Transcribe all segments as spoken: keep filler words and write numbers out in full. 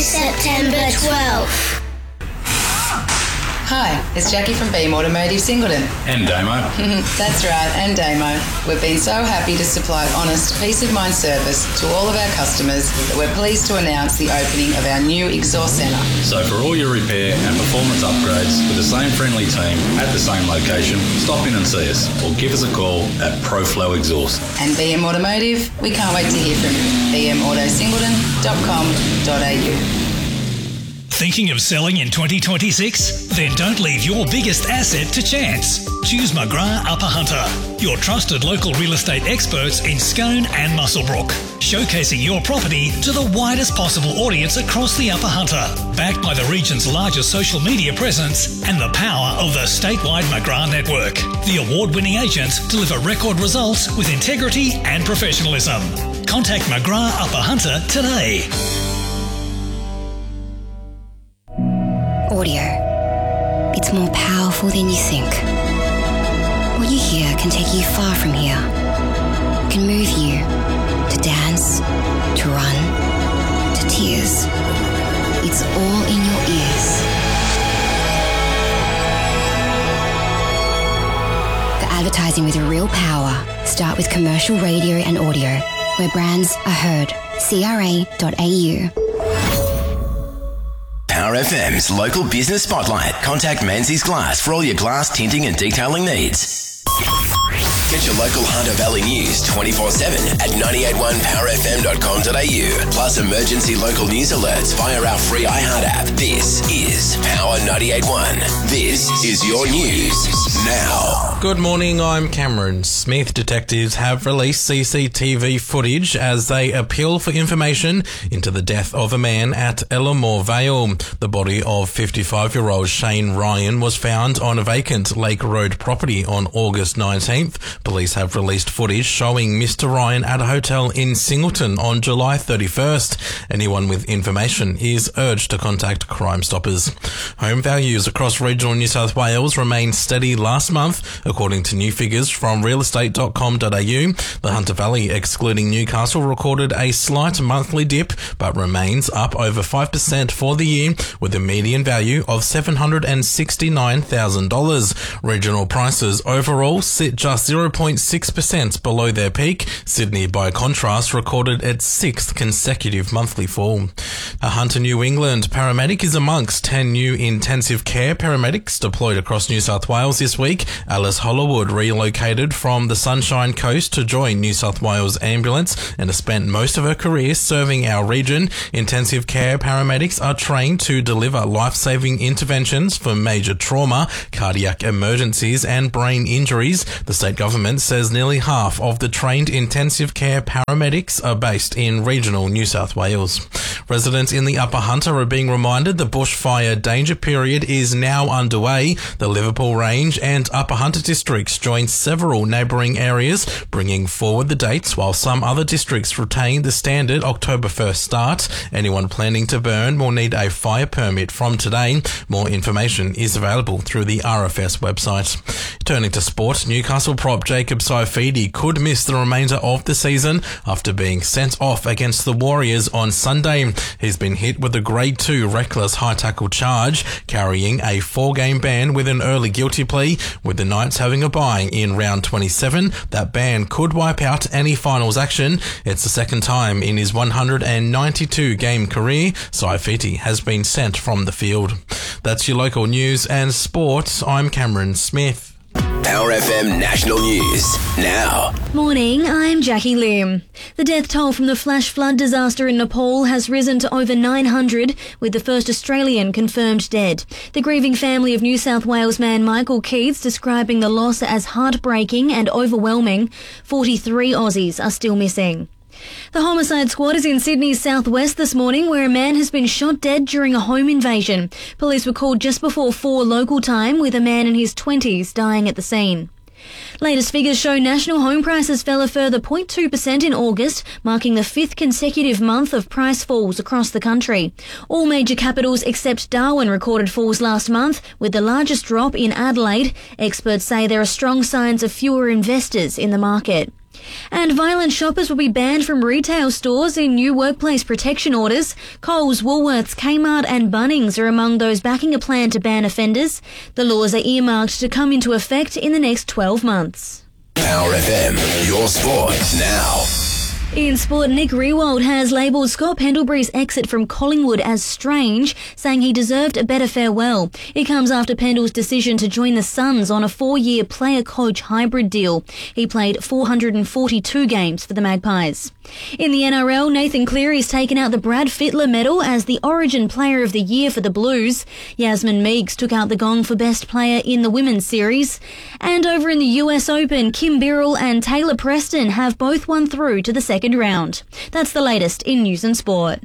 September twelfth. Hi, it's Jackie from Beam Automotive Singleton. And Damo. That's right, and Damo. We've been so happy to supply honest, peace-of-mind service to all of our customers that we're pleased to announce the opening of our new exhaust centre. So for all your repair and performance upgrades with the same friendly team at the same location, stop in and see us or give us a call at ProFlow Exhaust. And B M Automotive, we can't wait to hear from you. b m auto singleton dot com dot a u. Thinking of selling in twenty twenty-six? Then don't leave your biggest asset to chance. Choose McGrath Upper Hunter, your trusted local real estate experts in Scone and Muswellbrook, showcasing your property to the widest possible audience across the Upper Hunter, backed by the region's largest social media presence and the power of the statewide McGrath network. The award-winning agents deliver record results with integrity and professionalism. Contact McGrath Upper Hunter today. Audio. It's more powerful than you think. What you hear can take you far from here. It can move you to dance, to run, to tears. It's all in your ears. The advertising with real power. Start with commercial radio and audio, where brands are heard. C R A dot A U. Power F M's local business spotlight. Contact Menzies Glass for all your glass tinting and detailing needs. Get your local Hunter Valley news twenty-four seven at nine eight one power f m dot com dot a u. Plus emergency local news alerts via our free iHeart app. This is Power ninety-eight point one. This is your news now. Good morning, I'm Cameron Smith. Detectives have released C C T V footage as they appeal for information into the death of a man at Ellamore Vale. The body of fifty-five-year-old Shane Ryan was found on a vacant Lake Road property on August nineteenth. Police have released footage showing Mister Ryan at a hotel in Singleton on July thirty-first. Anyone with information is urged to contact Crime Stoppers. Home values across regional New South Wales remained steady last month, according to new figures from real estate dot com dot a u. The Hunter Valley, excluding Newcastle, recorded a slight monthly dip, but remains up over five percent for the year, with a median value of seven hundred sixty-nine thousand dollars. Regional prices overall sit just zero point six percent below their peak. Sydney, by contrast, recorded its sixth consecutive monthly fall. A Hunter New England paramedic is amongst ten new intensive care paramedics deployed across New South Wales this week. Alice Hollywood relocated from the Sunshine Coast to join New South Wales Ambulance and has spent most of her career serving our region. Intensive care paramedics are trained to deliver life-saving interventions for major trauma, cardiac emergencies and brain injuries. The state government says nearly half of the trained intensive care paramedics are based in regional New South Wales. Residents in the Upper Hunter are being reminded the bushfire danger period is now underway. The Liverpool Range and Upper Hunter districts join several neighbouring areas, bringing forward the dates, while some other districts retain the standard October first start. Anyone planning to burn will need a fire permit from today. More information is available through the R F S website. Turning to sport, Newcastle prop Jacob Saifidi could miss the remainder of the season after being sent off against the Warriors on Sunday. He's been hit with a Grade two reckless high tackle charge, carrying a four-game ban with an early guilty plea. With the Knights having a bye in round twenty-seven, that ban could wipe out any finals action. It's the second time in his one hundred ninety-two game career Saifidi has been sent from the field. That's your local news and sport. I'm Cameron Smith. Power F M National News now. Morning, I'm Jackie Lim. The death toll from the flash flood disaster in Nepal has risen to over nine hundred, with the first Australian confirmed dead. The grieving family of New South Wales man Michael Keats describing the loss as heartbreaking and overwhelming. forty-three Aussies are still missing. The homicide squad is in Sydney's southwest this morning, where a man has been shot dead during a home invasion. Police were called just before four local time, with a man in his twenties dying at the scene. Latest figures show national home prices fell a further zero point two percent in August, marking the fifth consecutive month of price falls across the country. All major capitals except Darwin recorded falls last month, with the largest drop in Adelaide. Experts say there are strong signs of fewer investors in the market. And violent shoppers will be banned from retail stores in new workplace protection orders. Coles, Woolworths, Kmart and Bunnings are among those backing a plan to ban offenders. The laws are earmarked to come into effect in the next twelve months. Power F M, your sport now. In sport, Nick Riewoldt has labelled Scott Pendlebury's exit from Collingwood as strange, saying he deserved a better farewell. It comes after Pendle's decision to join the Suns on a four-year player-coach hybrid deal. He played four hundred forty-two games for the Magpies. In the N R L, Nathan Cleary's taken out the Brad Fittler medal as the Origin Player of the Year for the Blues. Yasmin Meeks took out the gong for Best Player in the Women's Series. And over in the U S Open, Kim Birrell and Taylor Preston have both won through to the second round. That's the latest in news and sport.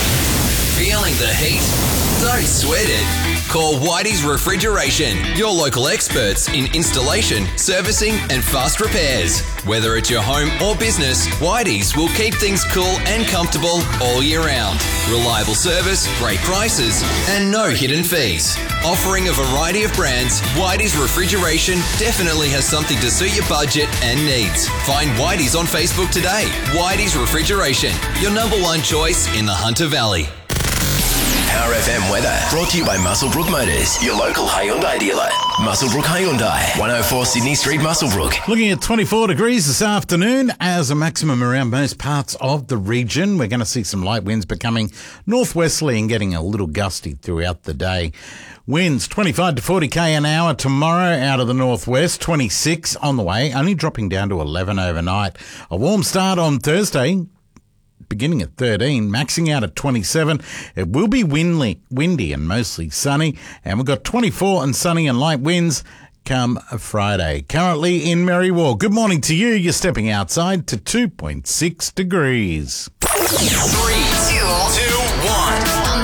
Feeling the heat? Don't sweat it. Call Whitey's Refrigeration, your local experts in installation, servicing and fast repairs. Whether it's your home or business, Whitey's will keep things cool and comfortable all year round. Reliable service, great prices and no hidden fees. Offering a variety of brands, Whitey's Refrigeration definitely has something to suit your budget and needs. Find Whitey's on Facebook today. Whitey's Refrigeration, your number one choice in the Hunter Valley. Power F M weather brought to you by Muswellbrook Motors, your local Hyundai dealer. Muswellbrook Hyundai, one oh four Sydney Street, Muswellbrook. Looking at twenty-four degrees this afternoon as a maximum around most parts of the region. We're going to see some light winds becoming northwesterly and getting a little gusty throughout the day. Winds twenty-five to forty k an hour tomorrow out of the northwest, twenty-six on the way, only dropping down to eleven overnight. A warm start on Thursday, beginning at thirteen, maxing out at twenty-seven. It will be windy, windy and mostly sunny, and we've got twenty-four and sunny and light winds come Friday. Currently in Merriwall. Good morning to you. You're stepping outside to two point six degrees. Three, two, two, one.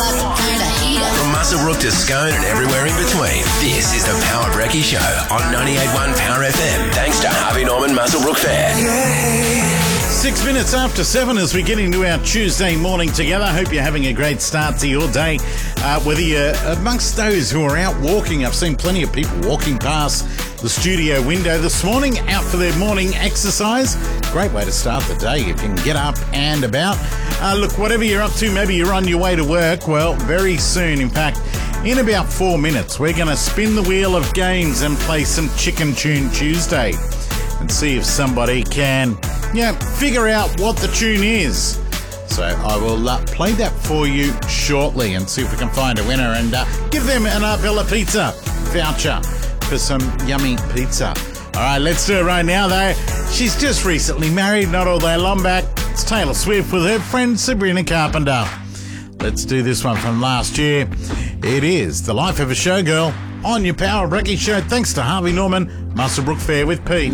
From Muswellbrook to Scone and everywhere in between, this is the Power Brekkie Show on ninety-eight point one Power F M. Thanks to Harvey Norman Muswellbrook Fair. Six minutes after seven as we get into our Tuesday morning together. Hope you're having a great start to your day. Uh, whether you're amongst those who are out walking, I've seen plenty of people walking past the studio window this morning, out for their morning exercise. Great way to start the day if you can get up and about. Uh, look, whatever you're up to, maybe you're on your way to work. Well, very soon, in fact, in about four minutes, we're going to spin the wheel of games and play some Chicken Tune Tuesday and see if somebody can, yeah, figure out what the tune is. So I will uh, play that for you shortly and see if we can find a winner and uh, give them an Arvella Pizza voucher for some yummy pizza. All right, let's do it right now, though. She's just recently married, not all that long back. It's Taylor Swift with her friend Sabrina Carpenter. Let's do this one from last year. It is The Life of a Showgirl on your Power Brekkie Show, thanks to Harvey Norman, Muswellbrook Fair with Pete.